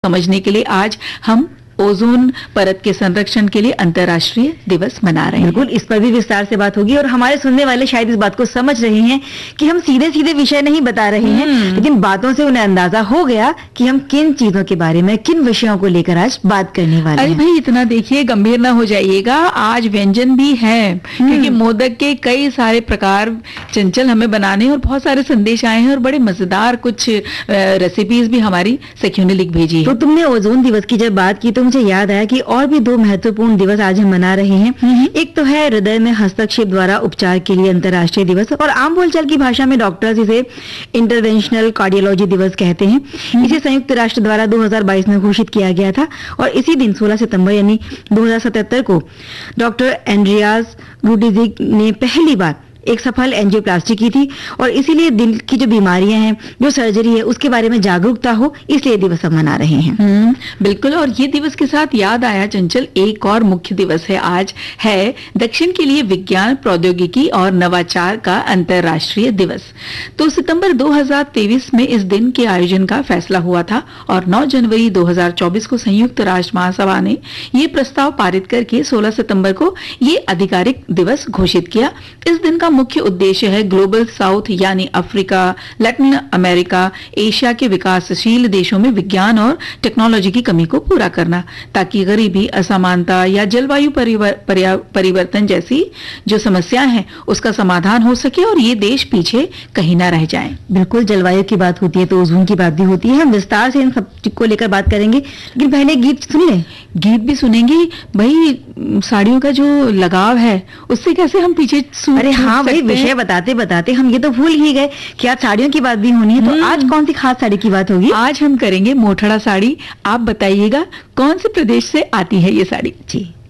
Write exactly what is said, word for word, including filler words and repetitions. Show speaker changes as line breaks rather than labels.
समझने के लिए आज हम ओजोन परत के संरक्षण के लिए अंतर्राष्ट्रीय दिवस मना रहे हैं।
बिल्कुल, इस पर भी विस्तार से बात होगी और हमारे सुनने वाले शायद इस बात को समझ रहे हैं कि हम सीधे सीधे विषय नहीं बता रहे हैं, लेकिन बातों से उन्हें अंदाजा हो गया कि हम किन चीजों के बारे में, किन विषयों को लेकर आज बात करने वाले
अरे
हैं।
भाई इतना देखिए, गंभीर ना हो जाइएगा, आज व्यंजन भी है क्योंकि मोदक के कई सारे प्रकार चंचल हमें बनाने और बहुत सारे संदेश आए हैं और बड़े मजेदार कुछ रेसिपीज भी हमारी सखियों ने लिख भेजी है।
तो तुमने ओजोन दिवस की जब बात की तो मुझे याद आया कि और भी दो महत्वपूर्ण दिवस आज हम मना रहे हैं। एक तो है हृदय में हस्तक्षेप द्वारा उपचार के लिए अंतर्राष्ट्रीय दिवस, और आम बोलचाल की भाषा में डॉक्टर्स इसे इंटरवेंशनल कार्डियोलॉजी दिवस कहते हैं। इसे संयुक्त राष्ट्र द्वारा दो हज़ार बाईस में घोषित किया गया था और इसी दिन सोलह सितंबर यानी दो हज़ार सतहत्तर को डॉक्टर एंड्रियास रूडिजिग ने पहली बार एक सफल एंजियोप्लास्टी की थी, और इसीलिए दिल की जो बीमारियां हैं, जो सर्जरी है, उसके बारे में जागरूकता हो, इसलिए दिवस हम मना रहे हैं।
हम्म, बिल्कुल। और ये दिवस के साथ याद आया चंचल, एक और मुख्य दिवस है आज, है दक्षिण के लिए विज्ञान, प्रौद्योगिकी और नवाचार का अंतर्राष्ट्रीय दिवस। तो सितंबर दो हज़ार तेईस में इस दिन के आयोजन का फैसला हुआ था और नौ जनवरी दो हज़ार चौबीस को संयुक्त राष्ट्र महासभा ने ये प्रस्ताव पारित करके सोलह सितंबर को ये आधिकारिक दिवस घोषित किया। इस दिन का मुख्य उद्देश्य है ग्लोबल साउथ यानी अफ्रीका, लैटिन अमेरिका, एशिया के विकासशील देशों में विज्ञान और टेक्नोलॉजी की कमी को पूरा करना, ताकि गरीबी, असमानता या जलवायु परिवर, परिवर्तन जैसी जो समस्याएं हैं उसका समाधान हो सके और ये देश पीछे कहीं ना रह जाएं।
बिल्कुल, जलवायु की बात होती है तो ओजोन की बात भी होती है। हम विस्तार से इन सब को लेकर बात करेंगे, लेकिन पहले गीत सुन ले।
गीत भी सुनेंगे भाई, साड़ियों का जो लगाव है उससे कैसे हम पीछे।
अरे हाँ भाई, विषय बताते बताते हम ये तो भूल ही गए कि आज साड़ियों की बात भी होनी है। तो आज कौन सी खास साड़ी की बात होगी?
आज हम करेंगे मोठड़ा साड़ी। आप बताइएगा कौन से प्रदेश से आती है ये साड़ी?
जी